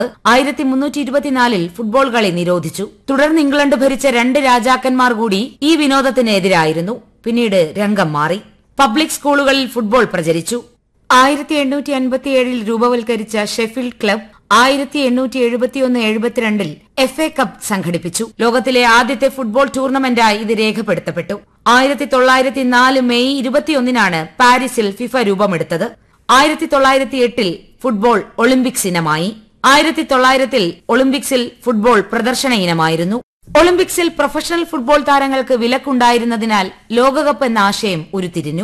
1324 football കളി നിരോധിച്ചു. തുടർന്ന് ഇംഗ്ലണ്ട് ഭരിച്ച 2 രാജാക്കന്മാർ കൂടി ഈ വിനോദത്തിനെതിരായിരുന്നു. പിന്നീട് രംഗം മാറി. പബ്ലിക് സ്കൂളുകളിൽ ഫുട്ബോൾ പ്രചരിച്ചു. 1857 രൂപവൽക്കരിച്ച ഷെഫീൽഡ് ക്ലബ് 1871-72 FA കപ്പ് സംഘടിപ്പിച്ചു. ലോകത്തിലെ ആദ്യത്തെ ഫുട്ബോൾ ടൂർണമെന്റായി ഇത് രേഖപ്പെടുത്തപ്പെട്ടു. 1904 മെയ് 21 പാരീസിൽ ഫിഫ രൂപമെടുത്തത്. 1908 football Olympics ഇനമായി. 1900 ഒളിമ്പിക്സിൽ ഫുട്ബോൾ പ്രദർശന ഇനമായിരുന്നു. ഒളിമ്പിക്സിൽ പ്രൊഫഷണൽ ഫുട്ബോൾ താരങ്ങൾക്ക് വിലക്കുണ്ടായിരുന്നതിനാൽ ലോകകപ്പ് എന്ന ആശയം ഉരുത്തിരിഞ്ഞു.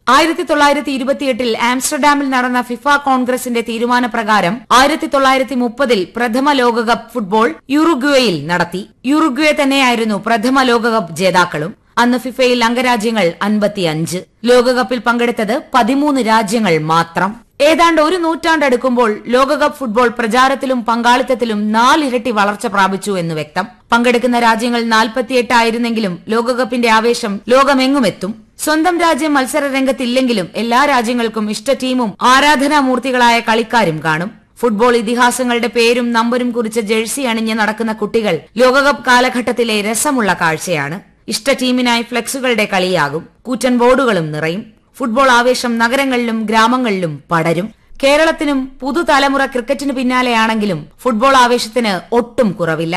1928 ആംസ്റ്റർഡാമിൽ നടന്ന ഫിഫ കോൺഗ്രസിന്റെ തീരുമാനപ്രകാരം 1930 പ്രഥമ ലോകകപ്പ് ഫുട്ബോൾ യുറുഗ്വേയിൽ നടത്തി. യുറുഗ്വേ തന്നെയായിരുന്നു പ്രഥമ ലോകകപ്പ് ജേതാക്കളും. അന്ന് ഫിഫയിൽ അംഗരാജ്യങ്ങൾ 55. ലോകകപ്പിൽ പങ്കെടുത്തത് 13 രാജ്യങ്ങൾ മാത്രം. ഏതാണ്ട് ഒരു നൂറ്റാണ്ടടുക്കുമ്പോൾ ലോകകപ്പ് ഫുട്ബോൾ പ്രചാരത്തിലും പങ്കാളിത്തത്തിലും 4 ഇരട്ടി വളർച്ച പ്രാപിച്ചു എന്ന് വ്യക്തം. പങ്കെടുക്കുന്ന രാജ്യങ്ങൾ 48 ആയിരുന്നെങ്കിലും ലോകകപ്പിന്റെ ആവേശം ലോകമെങ്ങുമെത്തും. സ്വന്തം രാജ്യം മത്സര രംഗത്തില്ലെങ്കിലും എല്ലാ രാജ്യങ്ങൾക്കും ഇഷ്ട ടീമും ആരാധനാമൂർത്തികളായ കളിക്കാരും കാണും. ഫുട്ബോൾ ഇതിഹാസങ്ങളുടെ പേരും നമ്പരും കുറിച്ച ജേഴ്സി അണിഞ്ഞ് നടക്കുന്ന കുട്ടികൾ ലോകകപ്പ് കാലഘട്ടത്തിലെ രസമുള്ള കാഴ്ചയാണ്. ഇഷ്ട ടീമിനായി ഫ്ലെക്സുകളുടെ കളിയാകും. കൂറ്റൻ ബോർഡുകളും നിറയും. ഫുട്ബോൾ ആവേശം നഗരങ്ങളിലും ഗ്രാമങ്ങളിലും പടരും. കേരളത്തിനും പുതുതലമുറ ക്രിക്കറ്റിന് പിന്നാലെയാണെങ്കിലും ഫുട്ബോൾ ആവേശത്തിന് ഒട്ടും കുറവില്ല.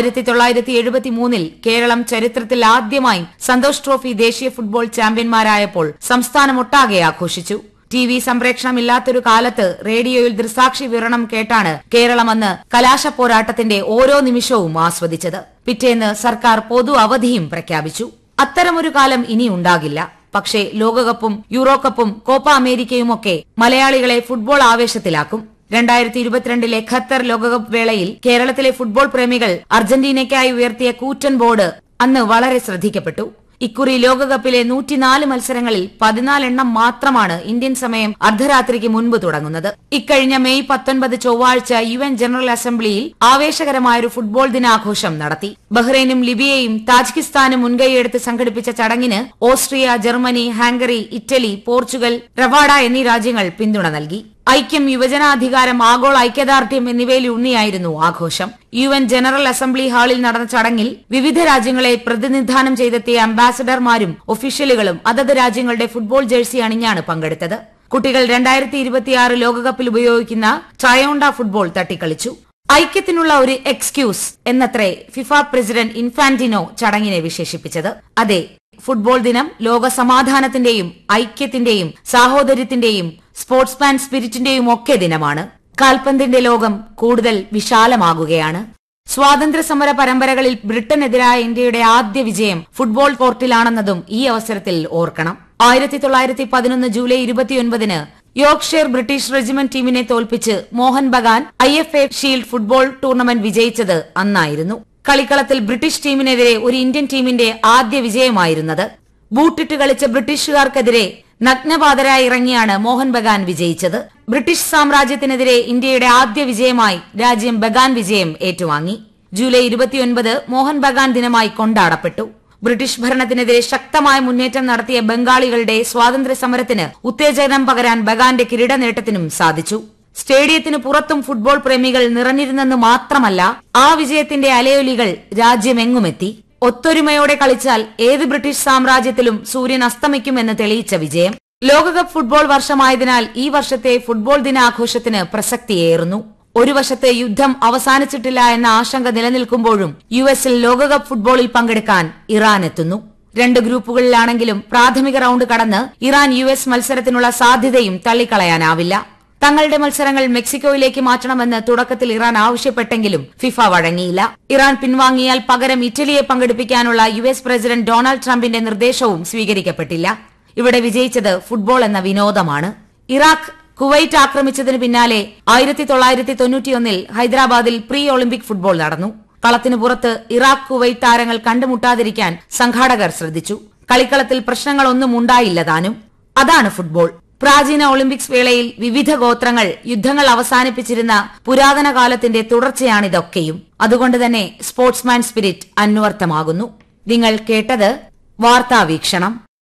1973 കേരളം ചരിത്രത്തിൽ ആദ്യമായി സന്തോഷ് ട്രോഫി ദേശീയ ഫുട്ബോൾ ചാമ്പ്യന്മാരായപ്പോൾ സംസ്ഥാനമൊട്ടാകെ ആഘോഷിച്ചു. TV സംപ്രേഷണമില്ലാത്തൊരു കാലത്ത് റേഡിയോയിൽ ദൃസാക്ഷി വിവരണം കേട്ടാണ് കേരളം അന്ന് കലാശ പോരാട്ടത്തിന്റെ ഓരോ നിമിഷവും ആസ്വദിച്ചത്. പിറ്റേന്ന് സർക്കാർ പൊതു അവധിയും പ്രഖ്യാപിച്ചു. അത്തരമൊരു കാലം ഇനി ഉണ്ടാകില്ല. പക്ഷേ ലോകകപ്പും യൂറോ കപ്പും കോപ്പ അമേരിക്കയുമൊക്കെ മലയാളികളെ ഫുട്ബോൾ ആവേശത്തിലാക്കും. 2022 ഖത്തർ ലോകകപ്പ് വേളയിൽ കേരളത്തിലെ ഫുട്ബോൾ പ്രേമികൾ അർജന്റീനയ്ക്കായി ഉയർത്തിയ കൂറ്റൻ ബോർഡ് അന്ന് വളരെ ശ്രദ്ധിക്കപ്പെട്ടു. ഇക്കുറി ലോകകപ്പിലെ 104 മത്സരങ്ങളിൽ 14 എണ്ണം മാത്രമാണ് ഇന്ത്യൻ സമയം അർദ്ധരാത്രിക്ക് മുൻപ് തുടങ്ങുന്നത്. ഇക്കഴിഞ്ഞ മെയ് 19 ചൊവ്വാഴ്ച UN ജനറൽ അസംബ്ലിയിൽ ആവേശകരമായൊരു ഫുട്ബോൾ ദിനാഘോഷം നടത്തി. ബഹ്റൈനും ലിബിയയും താജിക്കിസ്ഥാനും മുൻകൈയെടുത്ത് സംഘടിപ്പിച്ച ചടങ്ങിന് Austria, Germany, Hungary, Italy, Portugal, Ravada എന്നീ രാജ്യങ്ങൾ പിന്തുണ നൽകി. ഐക്യം, യുവജനാധികാരം, ആഗോള ഐക്യദാർഢ്യം എന്നിവയിലൂന്നിയായിരുന്നു ആഘോഷം. UN ജനറൽ അസംബ്ലി ഹാളിൽ നടന്ന ചടങ്ങിൽ വിവിധ രാജ്യങ്ങളെ പ്രതിനിധാനം ചെയ്തെത്തിയ അംബാസഡർമാരും ഒഫീഷ്യലുകളും അതത് രാജ്യങ്ങളുടെ ഫുട്ബോൾ ജേഴ്സി അണിഞ്ഞാണ് പങ്കെടുത്തത്. കുട്ടികൾ 2026 ലോകകപ്പിൽ ഉപയോഗിക്കുന്ന ട്രയോണ്ട ഫുട്ബോൾ തട്ടിക്കളിച്ചു. ഐക്യത്തിനുള്ള ഒരു എക്സ്ക്യൂസ് എന്നത്രേ ഫിഫ പ്രസിഡന്റ് ഇൻഫാന്റിനോ ചടങ്ങിനെ വിശേഷിപ്പിച്ചത്. അതെ, ഫുട്ബോൾ ദിനം ലോക സമാധാനത്തിന്റെയും ഐക്യത്തിന്റെയും സാഹോദര്യത്തിന്റെയും സ്പോർട്സ്മാൻ സ്പിരിറ്റിന്റെയും ഒക്കെ ദിനമാണ്. കാൽപന്തിന്റെ ലോകം കൂടുതൽ വിശാലമാകുകയാണ്. സ്വാതന്ത്ര്യ സമര പരമ്പരകളിൽ ബ്രിട്ടനെതിരായ ഇന്ത്യയുടെ ആദ്യ വിജയം ഫുട്ബോൾ കോർട്ടിലാണെന്നതും ഈ അവസരത്തിൽ ഓർക്കണം. 1911 ജൂലൈ 29 യോർക്ക്ഷയർ ബ്രിട്ടീഷ് റെജിമെന്റ് ടീമിനെ തോൽപ്പിച്ച് Mohan Bagan IFA shield football tournament വിജയിച്ചത് അന്നായിരുന്നു. കളിക്കളത്തിൽ ബ്രിട്ടീഷ് ടീമിനെതിരെ ഒരു ഇന്ത്യൻ ടീമിന്റെ ആദ്യ വിജയമായിരുന്നത്. ബൂട്ടിട്ട് കളിച്ച ബ്രിട്ടീഷുകാർക്കെതിരെ നഗ്നപാതരായി ഇറങ്ങിയാണ് മോഹൻ ബഗാൻ വിജയിച്ചത്. ബ്രിട്ടീഷ് സാമ്രാജ്യത്തിനെതിരെ ഇന്ത്യയുടെ ആദ്യ വിജയമായി രാജ്യം ബഗാൻ വിജയം ഏറ്റുവാങ്ങി. ജൂലൈ 29 മോഹൻ ബഗാൻ ദിനമായി കൊണ്ടാടപ്പെട്ടു. ബ്രിട്ടീഷ് ഭരണത്തിനെതിരെ ശക്തമായ മുന്നേറ്റം നടത്തിയ ബംഗാളികളുടെ സ്വാതന്ത്ര്യ സമരത്തിന് ഉത്തേജനം പകരാൻ ബഗാന്റെ കിരീട നേട്ടത്തിനും സാധിച്ചു. സ്റ്റേഡിയത്തിന് പുറത്തും ഫുട്ബോൾ പ്രേമികൾ നിറഞ്ഞിരുന്നെന്ന് മാത്രമല്ല, ആ വിജയത്തിന്റെ അലയൊലികൾ രാജ്യമെങ്ങുമെത്തി. ഒത്തൊരുമയോടെ കളിച്ചാൽ ഏത് ബ്രിട്ടീഷ് സാമ്രാജ്യത്തിലും സൂര്യൻ അസ്തമിക്കുമെന്ന് തെളിയിച്ച വിജയം. ലോകകപ്പ് ഫുട്ബോൾ വർഷമായതിനാൽ ഈ വർഷത്തെ ഫുട്ബോൾ ദിനാഘോഷത്തിന് പ്രസക്തിയേറുന്നു. ഒരു വശത്തെ യുദ്ധം അവസാനിച്ചിട്ടില്ല എന്ന ആശങ്ക നിലനിൽക്കുമ്പോഴും US-ൽ ലോകകപ്പ് ഫുട്ബോളിൽ പങ്കെടുക്കാൻ ഇറാൻ എത്തുന്നു. 2 ഗ്രൂപ്പുകളിലാണെങ്കിലും പ്രാഥമിക റൌണ്ട് കടന്ന് ഇറാൻ US മത്സരത്തിനുള്ള സാധ്യതയും തള്ളിക്കളയാനാവില്ല. തങ്ങളുടെ മത്സരങ്ങൾ മെക്സിക്കോയിലേക്ക് മാറ്റണമെന്ന് തുടക്കത്തിൽ ഇറാൻ ആവശ്യപ്പെട്ടെങ്കിലും ഫിഫ വഴങ്ങിയില്ല. ഇറാൻ പിൻവാങ്ങിയാൽ പകരം ഇറ്റലിയെ പങ്കെടുപ്പിക്കാനുള്ള US പ്രസിഡന്റ് ഡൊണാൾഡ് ട്രംപിന്റെ നിർദ്ദേശവും സ്വീകരിക്കപ്പെട്ടില്ല. ഇവിടെ വിജയിച്ചത് ഫുട്ബോൾ എന്ന വിനോദമാണ്. ഇറാഖ് കുവൈറ്റ് ആക്രമിച്ചതിന് പിന്നാലെ 1991 ഹൈദരാബാദിൽ പ്രീ ഒളിമ്പിക് ഫുട്ബോൾ നടന്നു. കളത്തിനു പുറത്ത് ഇറാഖ് കുവൈറ്റ് താരങ്ങൾ കണ്ടുമുട്ടാതിരിക്കാൻ സംഘാടകർ ശ്രദ്ധിച്ചു. കളിക്കളത്തിൽ പ്രശ്നങ്ങളൊന്നും ഉണ്ടായില്ല താനും. അതാണ് ഫുട്ബോൾ. പ്രാചീന ഒളിമ്പിക്സ് വേളയിൽ വിവിധ ഗോത്രങ്ങൾ യുദ്ധങ്ങൾ അവസാനിപ്പിച്ചിരുന്ന പുരാതന കാലത്തിന്റെ തുടർച്ചയാണിതൊക്കെയും. അതുകൊണ്ട് തന്നെ സ്പോർട്സ്മാൻ സ്പിരിറ്റ് അന്വർത്ഥമാകുന്നു. നിങ്ങൾ കേട്ടത് വാർത്താവീക്ഷണം.